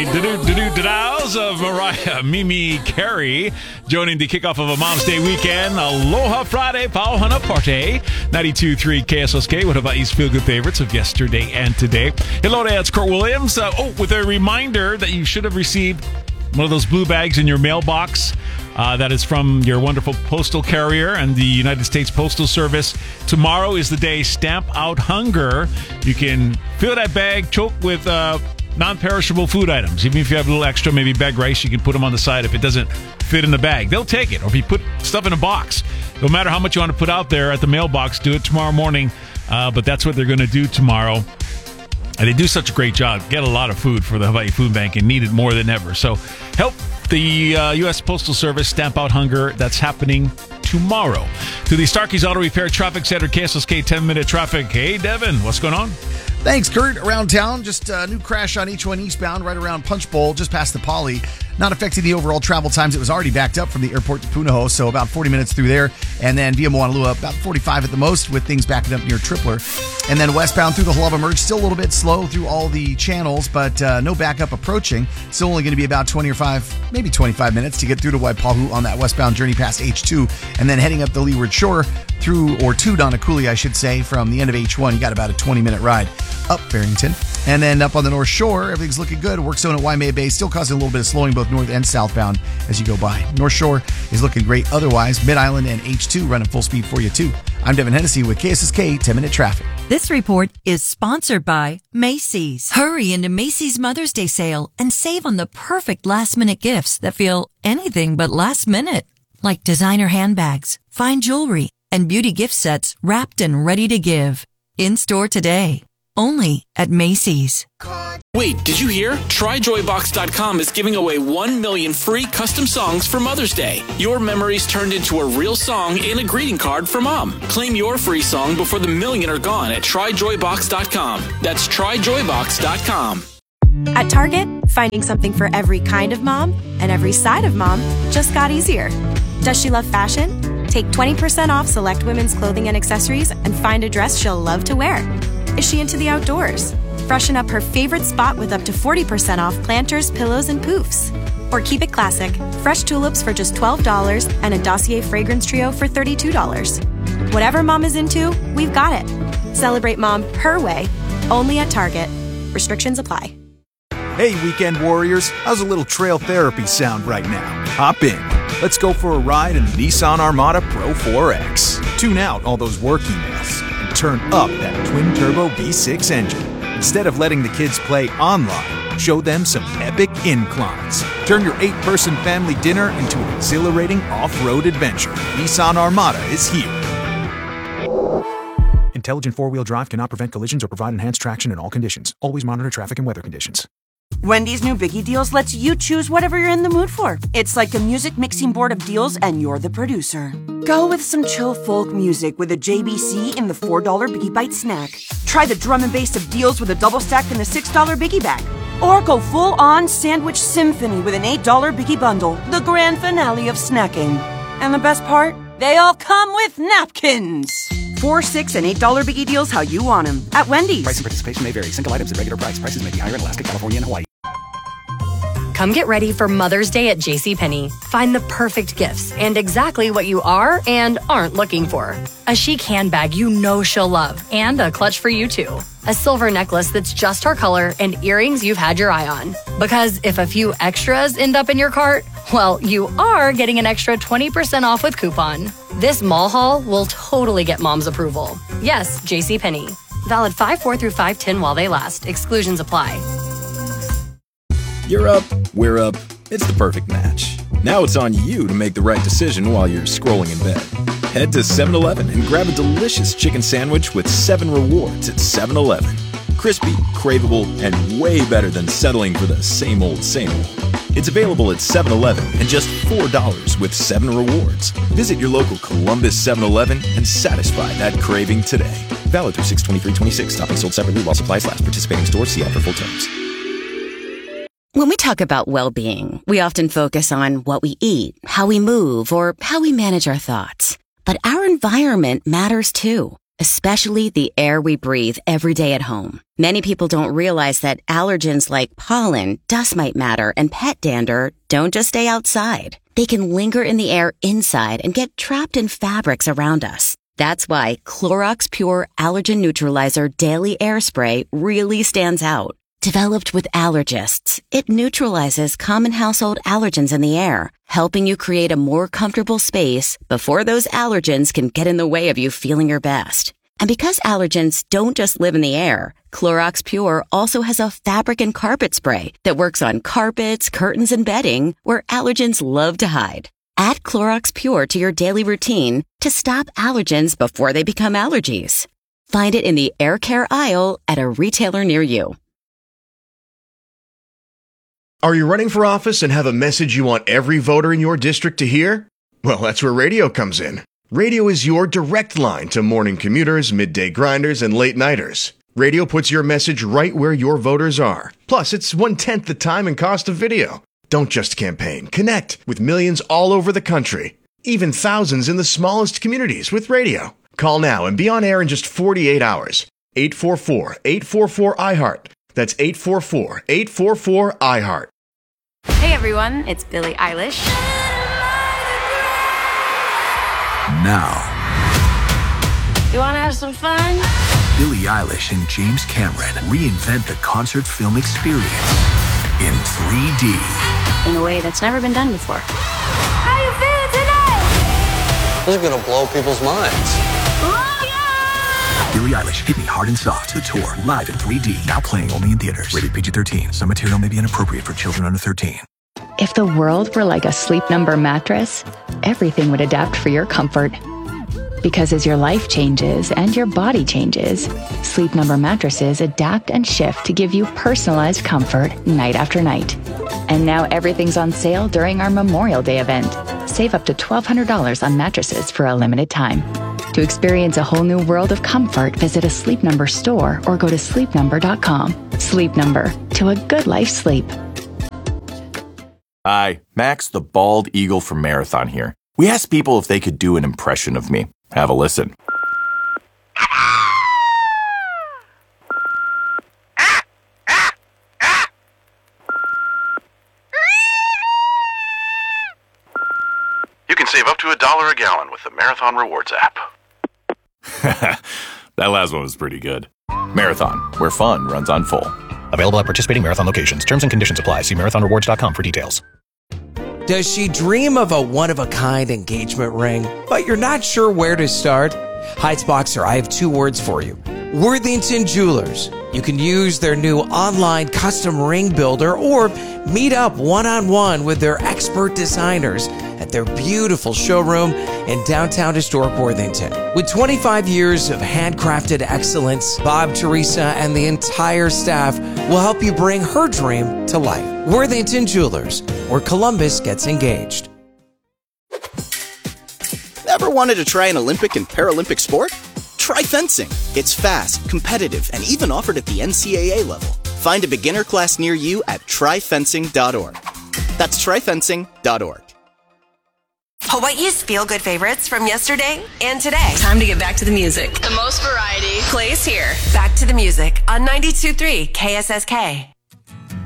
the do-do-do-do-dows of Mariah Mimi Carey joining the kickoff of a Mom's Day weekend. Aloha Friday, Pauhana Parte. 92.3 KSSK, one of Hawaii's feel-good favorites of yesterday and today. Hello there, it's Kurt Williams. With a reminder that you should have received one of those blue bags in your mailbox that is from your wonderful postal carrier and the United States Postal Service. Tomorrow is the day Stamp Out Hunger. You can fill that bag, choke with non-perishable food items. Even if you have a little extra, maybe bag rice, you can put them on the side if it doesn't fit in the bag. They'll take it. Or if you put stuff in a box, no matter how much you want to put out there at the mailbox, do it tomorrow morning. But that's what they're going to do tomorrow. And they do such a great job. Get a lot of food for the Hawaii Food Bank and need it more than ever. So help the U.S. Postal Service stamp out hunger. That's happening tomorrow. To the Starkey's Auto Repair Traffic Center, KSSK 10-minute traffic. Hey, Devin, what's going on? Thanks, Kurt. Around town, just a new crash on H1 eastbound right around Punch Bowl, just past the Poly. Not affecting the overall travel times. It was already backed up from the airport to Punahou, so about 40 minutes through there. And then via Moanalua, about 45 at the most, with things backing up near Tripler. And then westbound through the Halava Merge, still a little bit slow through all the channels, but no backup approaching. Still only going to be about 20 or 5, maybe 25 minutes to get through to Waipahu on that westbound journey past H2. And then heading up the Leeward Shore through, or to Donaculi, I should say, from the end of H1. You got about a 20-minute ride up Barrington. And then up on the North Shore, everything's looking good. Work zone at Waimea Bay still causing a little bit of slowing both north and southbound as you go by. North Shore is looking great otherwise. Mid-Island and H2 running full speed for you too. I'm Devin Hennessy with KSSK 10-Minute Traffic. This report is sponsored by Macy's. Hurry into Macy's Mother's Day sale and save on the perfect last-minute gifts that feel anything but last minute. Like designer handbags, fine jewelry, and beauty gift sets wrapped and ready to give. In store today. Only at Macy's. Wait, did you hear? TryJoyBox.com is giving away 1 million free custom songs for Mother's Day. Your memories turned into a real song and a greeting card for Mom. Claim your free song before the million are gone at TryJoyBox.com. That's TryJoyBox.com. At Target, finding something for every kind of mom and every side of mom just got easier. Does she love fashion? Take 20% off select women's clothing and accessories and find a dress she'll love to wear. Is she into the outdoors? Freshen up her favorite spot with up to 40% off planters, pillows, and poofs. Or keep it classic. Fresh tulips for just $12 and a Dossier fragrance trio for $32. Whatever mom is into, we've got it. Celebrate mom her way, only at Target. Restrictions apply. Hey, weekend warriors, how's a little trail therapy sound right now? Hop in. Let's go for a ride in the Nissan Armada Pro 4X. Tune out all those work emails and turn up that twin-turbo V6 engine. Instead of letting the kids play online, show them some epic inclines. Turn your 8-person family dinner into an exhilarating off-road adventure. Nissan Armada is here. Intelligent four-wheel drive cannot prevent collisions or provide enhanced traction in all conditions. Always monitor traffic and weather conditions. Wendy's new Biggie Deals lets you choose whatever you're in the mood for. It's like a music mixing board of deals, and you're the producer. Go with some chill folk music with a JBC in the $4 Biggie Bite snack. Try the drum and bass of deals with a double stack in the $6 Biggie Bag. Or go full-on sandwich symphony with an $8 Biggie Bundle, the grand finale of snacking. And the best part? They all come with napkins. $4, $6, and $8 Biggie Deals how you want them at Wendy's. Price and participation may vary. Single items at regular price. Prices may be higher in Alaska, California, and Hawaii. Come get ready for Mother's Day at JCPenney. Find the perfect gifts and exactly what you are and aren't looking for. A chic handbag you know she'll love and a clutch for you too. A silver necklace that's just her color and earrings you've had your eye on. Because if a few extras end up in your cart, well, you are getting an extra 20% off with coupon. This mall haul will totally get mom's approval. Yes, JCPenney. Valid 5/4 through 5/10 while they last. Exclusions apply. You're up, we're up. It's the perfect match. Now it's on you to make the right decision while you're scrolling in bed. Head to 7-Eleven and grab a delicious chicken sandwich with 7 rewards at 7-Eleven. Crispy, craveable, and way better than settling for the same old, same old. It's available at 7-Eleven and just $4 with 7 rewards. Visit your local Columbus 7-Eleven and satisfy that craving today. Valid through 6/23/26. Topping sold separately while supplies last. Participating stores. See app for full terms. When we talk about well-being, we often focus on what we eat, how we move, or how we manage our thoughts. But our environment matters too. especially the air we breathe every day at home. Many people don't realize that allergens like pollen, dust mite matter, and pet dander don't just stay outside. They can linger in the air inside and get trapped in fabrics around us. That's why Clorox Pure Allergen Neutralizer Daily Air Spray really stands out. Developed with allergists, it neutralizes common household allergens in the air, helping you create a more comfortable space before those allergens can get in the way of you feeling your best. And because allergens don't just live in the air, Clorox Pure also has a fabric and carpet spray that works on carpets, curtains, and bedding where allergens love to hide. Add Clorox Pure to your daily routine to stop allergens before they become allergies. Find it in the air care aisle at a retailer near you. Are you running for office and have a message you want every voter in your district to hear? Well, that's where radio comes in. Radio is your direct line to morning commuters, midday grinders, and late-nighters. Radio puts your message right where your voters are. Plus, it's 1/10 the time and cost of video. Don't just campaign. Connect with millions all over the country, even thousands in the smallest communities with radio. Call now and be on air in just 48 hours. 844-844-IHEART. That's 844-844-IHEART. Hey everyone, it's Billie Eilish. Now, You wanna have some fun? Billie Eilish and James Cameron reinvent the concert film experience in 3D. In a way that's never been done before. How you feeling tonight? This is gonna blow people's minds. Billie Eilish, Hit Me Hard and Soft, the tour, live in 3D, now playing only in theaters. Rated PG-13. Some material may be inappropriate for children under 13. If the world were like a Sleep Number mattress, everything would adapt for your comfort. Because as your life changes and your body changes, Sleep Number mattresses adapt and shift to give you personalized comfort night after night. And now everything's on sale during our Memorial Day event. Save up to $1,200 on mattresses for a limited time. To experience a whole new world of comfort, visit a Sleep Number store or go to sleepnumber.com. Sleep Number, to a good life's sleep. Hi, Max the Bald Eagle from Marathon here. We asked people if they could do an impression of me. Have a listen. You can save up to $1 a gallon with the Marathon Rewards app. That last one was pretty good. Marathon, where fun runs on full. Available at participating Marathon locations. Terms and conditions apply. See marathonrewards.com for details. Does she dream of a one-of-a-kind engagement ring, but you're not sure where to start? Heights Boxer, I have two words for you. Worthington Jewelers. You can use their new online custom ring builder or meet up one-on-one with their expert designers at their beautiful showroom in downtown historic Worthington. With 25 years of handcrafted excellence, Bob, Teresa, and the entire staff will help you bring her dream to life. Worthington Jewelers, where Columbus gets engaged. Ever wanted to try an Olympic and Paralympic sport? Try fencing. It's fast, competitive, and even offered at the NCAA level. Find a beginner class near you at tryfencing.org. That's tryfencing.org. Hawaii's feel-good favorites from yesterday and today. Time to get back to the music. The most variety plays here. Back to the music on 92.3 KSSK.